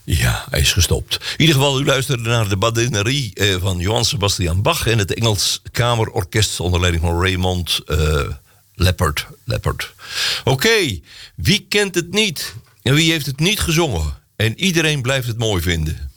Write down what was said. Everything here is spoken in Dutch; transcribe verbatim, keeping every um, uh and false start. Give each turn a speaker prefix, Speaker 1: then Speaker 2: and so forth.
Speaker 1: Ja, hij is gestopt. In ieder geval, u luisterde naar de badinerie eh, van Johann Sebastian Bach en het Engels Kamerorkest onder leiding van Raymond uh, Leppard. Leppard. Oké, okay, wie kent het niet? En wie heeft het niet gezongen? En iedereen blijft het mooi vinden.